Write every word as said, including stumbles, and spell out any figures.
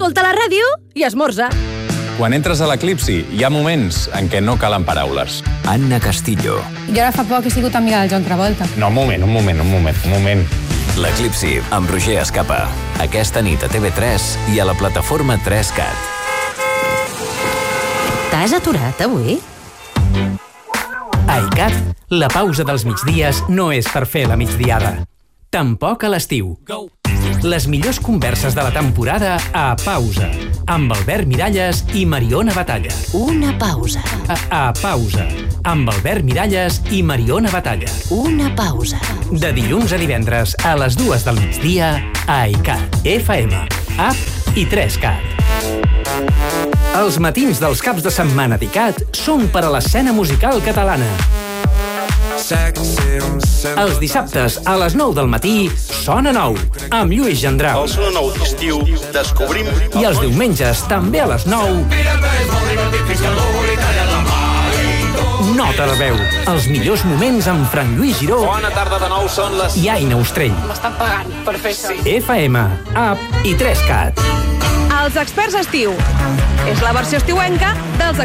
escolta la ràdio i esmorza. Quan entres a l'Eclipsi, hi ha moments en què no calen paraules. Anna Castillo. Jo ara fa poc he sigut amiga del John Travolta. No, un moment, un moment, un moment, un moment. L'Eclipsi, amb Roger Escapa. Aquesta nit a T V tres i a la plataforma tres cat. T'has aturat avui? A ICAT, la pausa dels migdies no és per fer la migdiada. Tampoc a l'estiu. Les millors converses de la temporada a Pausa, amb Albert Miralles i Mariona Batalla. Una pausa. A, a Pausa, amb Albert Miralles i Mariona Batalla. Una pausa. De dilluns a divendres a les dues del migdia a ICAT, F M, App i tres cat. Els matins dels caps de setmana d'ICAT són per a l'escena musical catalana. Els dissabtes a les nou del matí Sona Nou, amb Lluís Gendrau. El Sona Nou d'estiu descobrim... I els diumenges també a les nou Nota de veu. Els millors moments amb Frank Lluís Giró. Bona tarda de nou, són les... I Aina Ostrell. M'estan pagant per fer això. F M, App i tres cat. Els experts estiu. És la versió estiuenca dels